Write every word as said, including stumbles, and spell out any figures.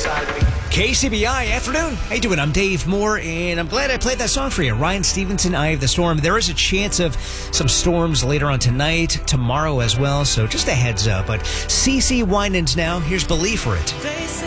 K C B I afternoon. How you doing? I'm Dave Moore, and I'm glad I played that song for you. Ryan Stevenson, Eye of the Storm. There is a chance of some storms later on tonight, tomorrow as well, so just a heads up. But CeCe Winans now. Here's Believe for It.